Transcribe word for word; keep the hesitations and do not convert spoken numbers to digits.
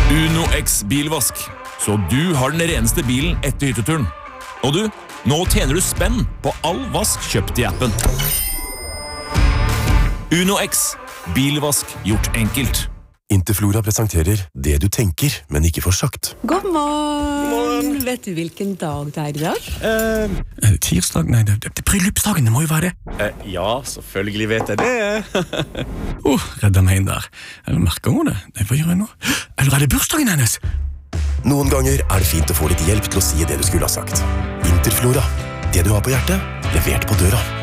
Uno X bilvask, så du har den reneste bilen etter hytteturen. Og du, nå tjener du spenn på all vask kjøpt i appen. Uno X, bilvask gjort enkelt. Interflora presenterer det du tenker, men ikke får sagt. God morgen! Vet du hvilken dag det er i dag? Uh, tirsdag? Nei, det, det bryllupsdagen, det må jo være det. Uh, ja, selvfølgelig vet jeg det. oh, redda meg inn der. Eller merker hun det? Nei, hva gjør jeg nå? Eller er det bursdagen hennes? Noen ganger er det fint å få litt hjelp til å si det du skulle ha sagt. Interflora, det du har på hjertet, levert på døra.